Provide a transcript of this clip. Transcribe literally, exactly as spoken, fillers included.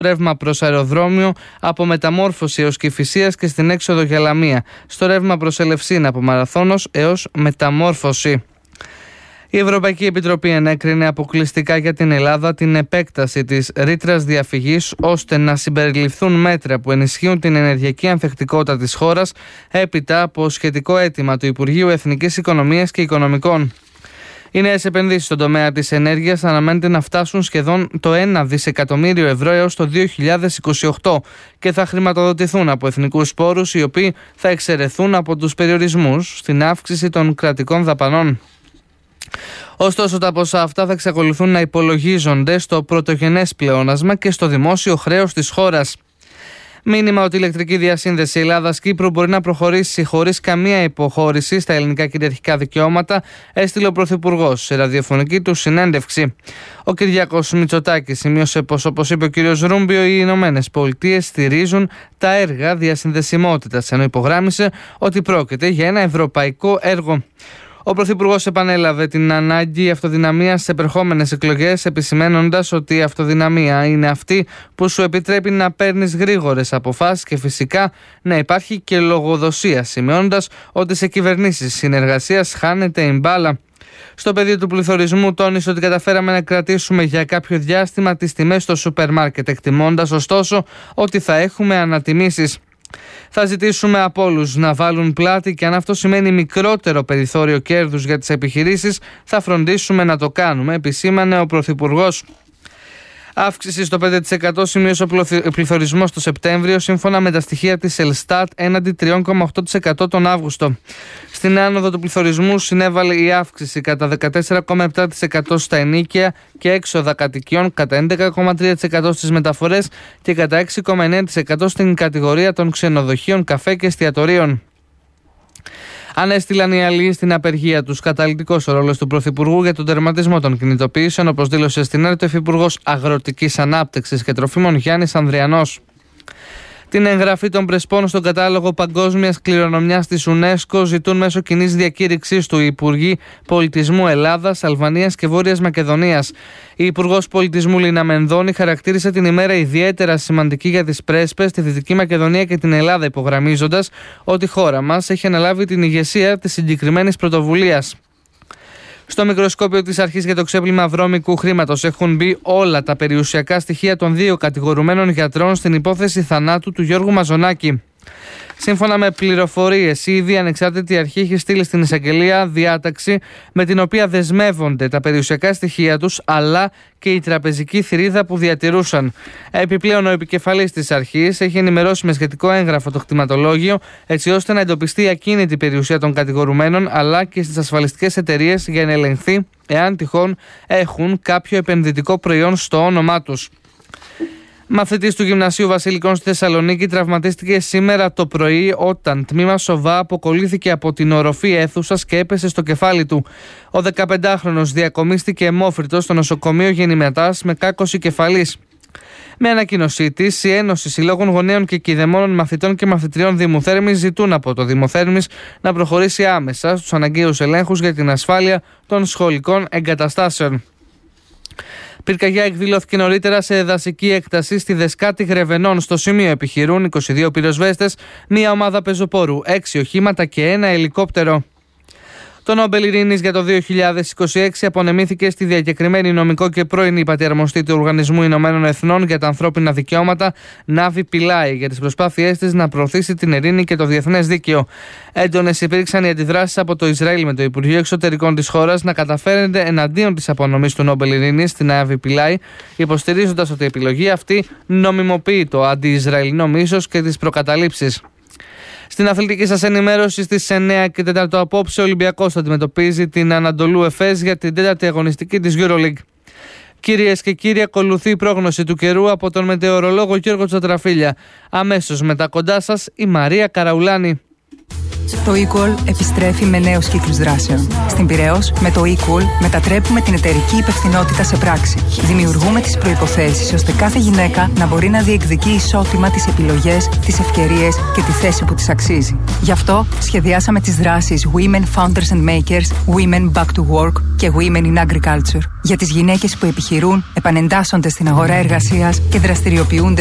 ρεύμα προς αεροδρόμιο από Μεταμόρφωση έως Κηφισίας και στην έξοδο για Λαμία. Στο ρεύμα προς Ελευσίνα από Μαραθώνος έως Μεταμόρφωση. Η Ευρωπαϊκή Επιτροπή ενέκρινε αποκλειστικά για την Ελλάδα την επέκταση της ρήτρας διαφυγής ώστε να συμπεριληφθούν μέτρα που ενισχύουν την ενεργειακή ανθεκτικότητα της χώρας έπειτα από σχετικό αίτημα του Υπουργείου Εθνικής Οικονομίας και Οικονομικών. Οι νέες επενδύσεις στον τομέα της ενέργειας αναμένεται να φτάσουν σχεδόν το ένα δισεκατομμύριο ευρώ έως το δύο χιλιάδες είκοσι οκτώ και θα χρηματοδοτηθούν από εθνικούς πόρους οι οποίοι θα εξαιρεθούν από τους περιορισμούς στην αύξηση των κρατικών δαπανών. Ωστόσο, τα ποσά αυτά θα εξακολουθούν να υπολογίζονται στο πρωτογενές πλεόνασμα και στο δημόσιο χρέος της χώρας. Μήνυμα ότι η ηλεκτρική διασύνδεση Ελλάδας-Κύπρου μπορεί να προχωρήσει χωρίς καμία υποχώρηση στα ελληνικά κυριαρχικά δικαιώματα, έστειλε ο Πρωθυπουργός σε ραδιοφωνική του συνέντευξη. Ο Κυριάκος Μητσοτάκης σημείωσε πως, όπως είπε ο κ. Ρούμπιο, οι Ηνωμένες Πολιτείες στηρίζουν τα έργα διασυνδεσιμότητας, ενώ υπογράμμισε ότι πρόκειται για ένα ευρωπαϊκό έργο. Ο Πρωθυπουργός επανέλαβε την ανάγκη αυτοδυναμίας σε επερχόμενες εκλογές, επισημένοντας ότι η αυτοδυναμία είναι αυτή που σου επιτρέπει να παίρνεις γρήγορες αποφάσεις και φυσικά να υπάρχει και λογοδοσία, σημειώνοντας ότι σε κυβερνήσεις συνεργασίας χάνεται η μπάλα. Στο πεδίο του πληθωρισμού τόνισε ότι καταφέραμε να κρατήσουμε για κάποιο διάστημα τις τιμές στο σούπερ μάρκετ, εκτιμώντας ωστόσο ότι θα έχουμε ανατιμήσεις. Θα ζητήσουμε από όλους να βάλουν πλάτη και αν αυτό σημαίνει μικρότερο περιθώριο κέρδους για τις επιχειρήσεις, θα φροντίσουμε να το κάνουμε, επισήμανε ο Πρωθυπουργός. Αύξηση στο πέντε τοις εκατό σημείωσε ο πληθωρισμός το Σεπτέμβριο, σύμφωνα με τα στοιχεία της Ελστάτ, έναντι τρία κόμμα οκτώ τοις εκατό τον Αύγουστο. Στην άνοδο του πληθωρισμού συνέβαλε η αύξηση κατά δεκατέσσερα κόμμα επτά τοις εκατό στα ενοίκια και έξοδα κατοικιών, κατά έντεκα κόμμα τρία τοις εκατό στις μεταφορές και κατά έξι κόμμα εννέα τοις εκατό στην κατηγορία των ξενοδοχείων, καφέ και εστιατορίων. Ανέστειλαν οι αλλοί στην απεργία τους. Καταλυτικός ο ρόλος του Πρωθυπουργού για τον τερματισμό των κινητοποιήσεων, όπως δήλωσε στην ΕΡΤ ο Υφυπουργός Αγροτικής Ανάπτυξης και Τροφίμων Γιάννης Ανδριανός. Την εγγραφή των Πρεσπών στον κατάλογο παγκόσμιας κληρονομιάς της UNESCO ζητούν μέσω κοινής διακήρυξης του Υπουργοί Πολιτισμού Ελλάδας, Αλβανίας και Βόρειας Μακεδονίας. Η Υπουργός Πολιτισμού Λίνα Μενδώνη χαρακτήρισε την ημέρα ιδιαίτερα σημαντική για τις Πρέσπες, τη Δυτική Μακεδονία και την Ελλάδα, υπογραμμίζοντας ότι η χώρα μας έχει αναλάβει την ηγεσία της συγκεκριμένης πρωτοβουλίας. Στο μικροσκόπιο της αρχής για το ξέπλυμα βρώμικου χρήματος έχουν μπει όλα τα περιουσιακά στοιχεία των δύο κατηγορουμένων γιατρών στην υπόθεση θανάτου του Γιώργου Μαζονάκη. Σύμφωνα με πληροφορίες, η ίδια ανεξάρτητη αρχή έχει στείλει στην εισαγγελία διάταξη με την οποία δεσμεύονται τα περιουσιακά στοιχεία τους αλλά και η τραπεζική θηρίδα που διατηρούσαν. Επιπλέον, ο επικεφαλής της αρχής έχει ενημερώσει με σχετικό έγγραφο το κτηματολόγιο, έτσι ώστε να εντοπιστεί η ακίνητη περιουσία των κατηγορουμένων αλλά και στις ασφαλιστικές εταιρείες για να ελεγχθεί εάν τυχόν έχουν κάποιο επενδυτικό προϊόν στο όνομά τους. Μαθητής του Γυμνασίου Βασιλικών στη Θεσσαλονίκη τραυματίστηκε σήμερα το πρωί όταν τμήμα σοβά αποκολλήθηκε από την οροφή αίθουσας και έπεσε στο κεφάλι του. Ο δεκαπεντάχρονος διακομίστηκε αιμόφριτος στο νοσοκομείο Γεννηματάς με κάκωση κεφαλής. Με ανακοίνωσή της, η Ένωση Συλλόγων Γονέων και Κηδεμόνων Μαθητών και Μαθητριών Δήμου Θέρμης ζητούν από το Δήμο Θέρμης να προχωρήσει άμεσα στους αναγκαίους ελέγχους για την ασφάλεια των σχολικών εγκαταστάσεων. Πυρκαγιά εκδηλώθηκε νωρίτερα σε δασική έκταση στη Δεσκάτη Γρεβενών. Στο σημείο επιχειρούν είκοσι δύο πυροσβέστες, μία ομάδα πεζοπόρου, έξι οχήματα και ένα ελικόπτερο. Το Νόμπελ Ειρήνης για το δύο χιλιάδες είκοσι έξι απονεμήθηκε στη διακεκριμένη νομικό και πρώην υπατιαρμοστή του Οργανισμού Ηνωμένων Εθνών για τα ανθρώπινα δικαιώματα, Νάβη Πιλάη, για τις προσπάθειές της να προωθήσει την ειρήνη και το διεθνές δίκαιο. Έντονες υπήρξαν οι αντιδράσεις από το Ισραήλ, με το Υπουργείο Εξωτερικών της χώρας να καταφέρεται εναντίον της απονομής του Νόμπελ Ειρήνης στην Νάβη Πιλάη, υποστηρίζοντας ότι η επιλογή αυτή νομιμοποιεί το αντι-Ισραηλινό μίσος και τις προκαταλήψεις. Στην αθλητική σας ενημέρωση στις εννέα και τέσσερα απόψε, ο Ολυμπιακός αντιμετωπίζει την Ανατολού Εφές για την τέταρτη αγωνιστική της EuroLeague. Κυρίες και κύριοι, ακολουθεί η πρόγνωση του καιρού από τον μετεωρολόγο Γιώργο Τσατραφίλια. Αμέσως μετά κοντά σας η Μαρία Καραουλάνη. Το Equal επιστρέφει με νέους κύκλους δράσεων. Στην Πειραιώς, με το Equal μετατρέπουμε την εταιρική υπευθυνότητα σε πράξη. Δημιουργούμε τις προϋποθέσεις ώστε κάθε γυναίκα να μπορεί να διεκδικεί ισότιμα τις επιλογές, τις ευκαιρίες και τη θέση που της αξίζει. Γι' αυτό σχεδιάσαμε τις δράσεις Women Founders and Makers, Women Back to Work και Women in Agriculture. Για τις γυναίκες που επιχειρούν, επανεντάσσονται στην αγορά εργασίας και δραστηριοποιούνται